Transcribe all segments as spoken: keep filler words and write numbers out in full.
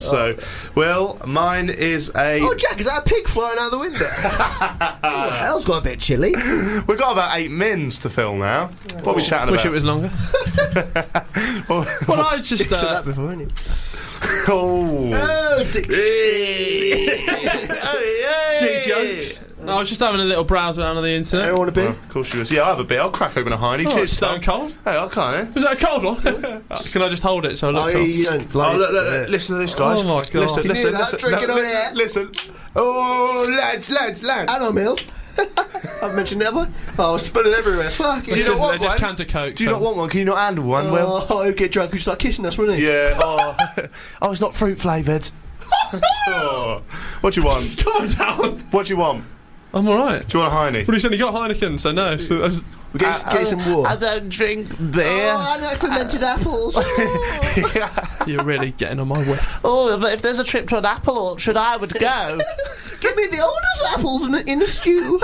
So, Will, mine is a... Oh, Jack, is that a pig flying out the window? Oh, hell's got a bit chilly. We've got about eight mins to fill now. What are we chatting Wish about? it was longer. well, well, I just... You said Uh, that before, haven't you? Oh. Oh, dick. Dick jokes. I was just having a little browse around on the internet. You want a beer? Oh, of course you was. Yeah, I'll have a beer. I'll crack open a Heine. Oh, Cheers, it's stone Tom. cold. Hey, I can't, eh? Was that a cold one? Can I just hold it so I look Oh, cold? you don't like Oh, look, look, it. look, listen to this, guys. Oh, my God. Listen, Can you listen, hear that? listen. Drinking no, on li- air. listen. Oh, lads, lads, lads. Hello, Mill. I've mentioned that one. Oh, I spilled it everywhere. Fuck Do you it. not Just, want they're just one? cans of Coke. Do you so- not want one? Can you not handle one, Will? Oh, he'd get drunk and start kissing us, wouldn't he? Yeah. Oh, oh it's not fruit flavoured. Oh. What do you want? Calm down. What do you want? I'm alright. Do you want a Heine? Well, he said he got Heineken, so no. So that's, We get, Uh, get some water. I don't drink beer. Oh, I know fermented apples. Oh. you're really getting on my whip. Oh, but if there's a trip to an apple orchard, I would go. Give me the oldest apples in a, in a stew.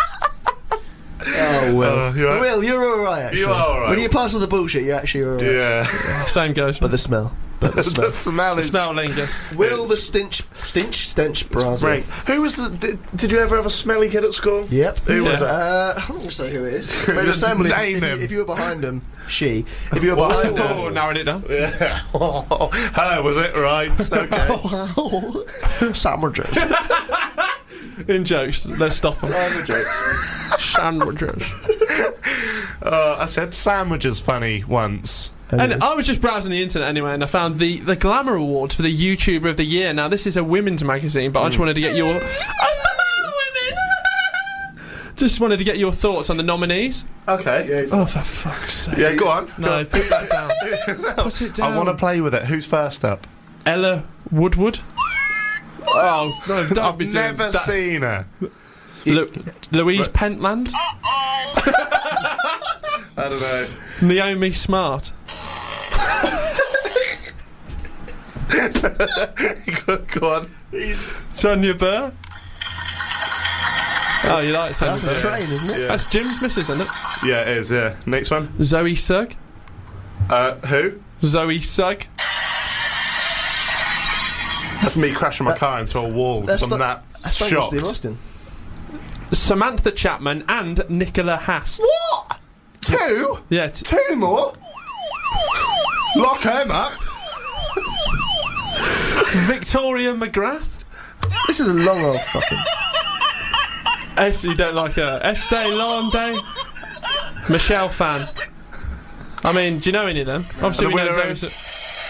Oh, Will. Uh, you all right? Will, you're alright, actually. You are all right. When you pass all the bullshit, you're actually alright. Yeah. Same goes. But the smell. But the smell. The smell The is... smell lingers. Will the stench... Stench? Stench Brazil. Right. Who was the... Did, did you ever have a smelly kid at school? Yep. Who was Yeah. it? Uh, I'm not going to say who it is. Made a family. Name if, him. if you were behind him, she. If you were behind Oh, him... narrowed it down. Yeah. Her, was it? Right. Okay. Oh, wow. Sandwiches. In jokes. Let's stop them. Sandwiches. Sandwiches. Uh, I said sandwiches funny once. And I was just browsing the internet anyway, and I found the, the Glamour Awards for the YouTuber of the Year. Now, this is a women's magazine, but I just wanted to get your... women! Just wanted to get your thoughts on the nominees. Okay. Yeah, Oh, for fuck's sake. yeah go on. No, put that down. Put it down. I want to play with it. Who's first up? Ella Woodward. Oh, no, don't I've be doing never that. seen her. Lu- Louise Pentland. I don't know. Naomi Smart. go, go on. Tanya Burr. Oh, you like Tanya That's Burr? a train, isn't it? Yeah. That's Jim's missus, isn't it? Yeah, it is, yeah. Next one. Zoe Sugg. Uh, who? Zoe Sugg. That's me crashing my car into a wall because That's I'm not- that That's like Steve shocked. Austin. Samantha Chapman and Nicola Haas. What? Two? Yeah, t- Two more? Lock him up. Victoria McGrath. This is a long old fucking... Es- you don't like her. Estee Lauder. Michelle Phan. I mean, do you know any of them? Obviously, And we the know winner Zoe. is-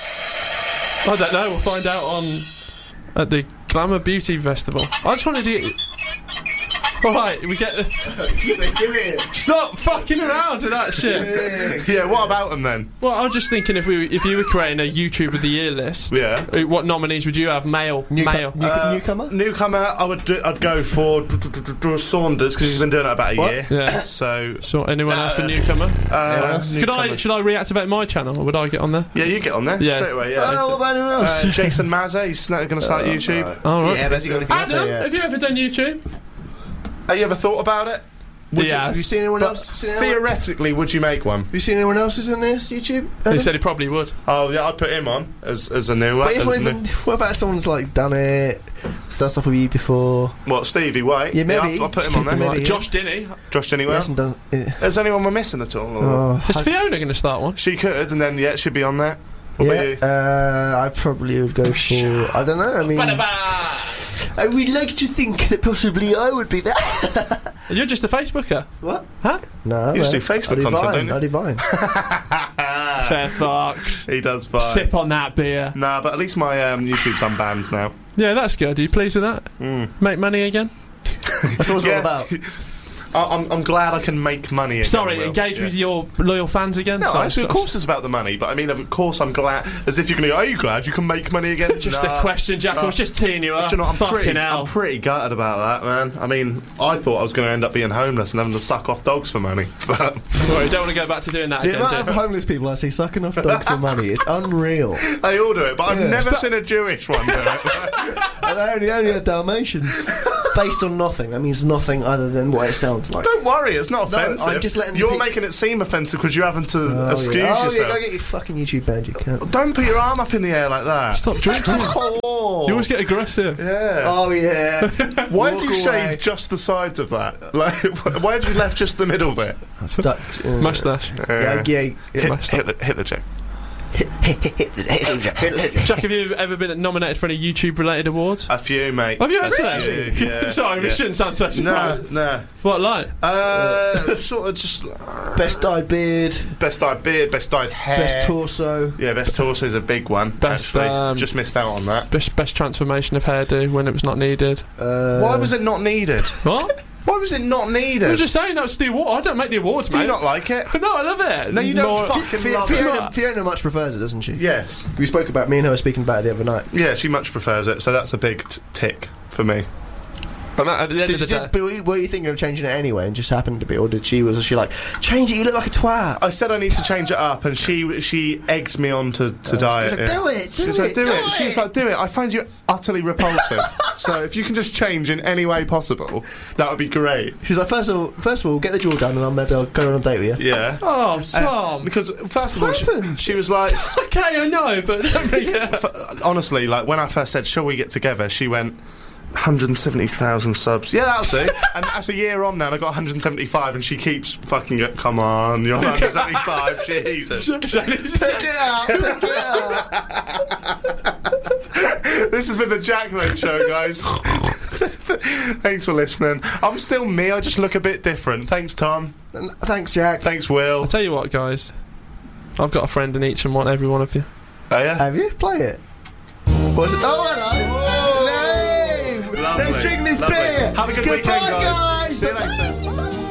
I don't know. We'll find out on at the Glamour Beauty Festival. I just wanted to get. All right, we get. Give it, give it. Stop fucking around with that shit. Yeah, what about them then? Well, I was just thinking if we if you were creating a YouTube of the Year list, Yeah. uh, what nominees would you have? Male, male. New, Uh, newcomer? Newcomer, I would do, I'd go for d- d- d- d- Saunders because he's been doing it about a What? year. Yeah. So, So, anyone else for Uh, newcomer? uh, Could I should I reactivate my channel, or would I get on there? yeah, you get on there Yeah. straight away. Yeah. Oh, what about anyone else? Uh, Jason Mazza, he's going to start YouTube. All right. Yeah, but has he got anything up Adam, there yet? have you ever done YouTube? Have you ever thought about it? Would you- Yeah. Have you seen anyone But else? Seen anyone, theoretically, would you make one? have you seen anyone else's on this YouTube? He Adam? said he probably would. Oh, yeah, I'd put him on as as a new one. But it's as not a even, new- what about someone's like done it, done stuff with you before? What, Stevie White? Yeah, maybe. I'll, I'll put him on there. Maybe. Like yeah. Josh Dinny. Josh He anywhere? hasn't done it. Is anyone we're missing at all? or- Oh, Is I- Fiona going to start one? She could, and then, yeah, it should be on there. What yeah, about you? uh, I probably would go for. I don't know. I mean, I would like to think that possibly I would be there. You're just a Facebooker. What? Huh? No, You just man. do Facebook I do content, Vine. don't you? I do Vine. Fair fox. He does fine. Sip on that beer. Nah, but at least my um, YouTube's unbanned now. Yeah, that's good. Are you pleased with that? Mm. Make money again? That's what it's Yeah. all about. I, I'm, I'm glad I can make money again. Sorry, Will. engage Yeah. with your loyal fans again? No, Sorry, actually, of sorry. course it's about the money, but I mean, of course I'm glad. As if you're going to go, are you glad you can make money again? Just Nah. a question, Jack. I was just teeing you up. Do you know what, I'm Fucking pretty, hell. I'm pretty gutted about that, man. I mean, I thought I was going to end up being homeless and having to suck off dogs for money. But Well, you don't want to go back to doing that The again, amount do of you? homeless people I see sucking off dogs for money is unreal. they all do it, but I've Yeah. never So- seen a Jewish one do it. And I only, only had Dalmatians. based on nothing. That means nothing other than what it sounds like. Don't worry, it's not No, offensive. I'm just letting You're pe- making it seem offensive because you're having to Oh, excuse yeah. Oh, yourself. yeah, go get your fucking YouTube banned, you cunt. Don't put your arm up in the air like that. Stop drinking. Oh. You always get aggressive. Yeah. Oh, yeah. Why have Walk you away. shaved just the sides of that? Like, why have you left just the middle bit? Stuck, uh, Mustache. Yeah, yeah. Hit, Mustache. hit, the, hit the check. Jack, have you ever been nominated for any YouTube-related awards? A few, mate. Have you A actually? few, yeah. Sorry, we yeah. shouldn't sound so No, surprised. no. What, like? Uh, sort of just Best dyed beard, best dyed beard, best dyed hair. best torso. Yeah, best torso is a big one. Best, actually, um, just missed out on that. Best, best transformation of hairdo when it was not needed. Uh, Why was it not needed? What? Why was it not needed? I was just saying that was the award. I don't make the awards, Do mate. you not like it? No, I love it. No, you don't More- fucking Fi- love Fiona, it. Fiona much prefers it, doesn't she? Yes. We spoke about, me and her were speaking about it the other night. Yeah, she much prefers it, so that's a big t- tick for me. And that, at the end Did, of the did, day, but were you, were you thinking of changing it anyway and just happened to be, or did she, was she like, change it, you look like a twat? I said I need to change it up, and she she egged me on to, to dye She's it. like, yeah. do it, do She's it, like, do, do it. She's like, do it. I find you utterly repulsive. So if you can just change in any way possible, that would be great. She's like, first of all, first of all, get the jaw done and I'll maybe I'll go on a date with you. Yeah. oh, Uh, Tom. because first of all, she, happened? she was like, okay, I know, but yeah. f- honestly, like when I first said, "Shall we get together?" She went, one hundred seventy thousand subs. Yeah, that'll do. And that's a year on now, and I got one hundred seventy-five, and she keeps fucking it. Come on, you're one hundred seventy-five. Jesus. Pick it up, pick it up. This has been the Jackmate Show, guys. Thanks for listening. I'm still me. I just look a bit different. Thanks, Tom. Thanks, Jack. Thanks, Will. I'll tell you what, guys. I've got a friend in each and one, every one of you. Oh yeah. Have you? Play it. What's it? Oh, hello. Name. Lovely. Let's drink this Lovely. beer. Have a good Goodbye, weekend, guys. guys. See you later.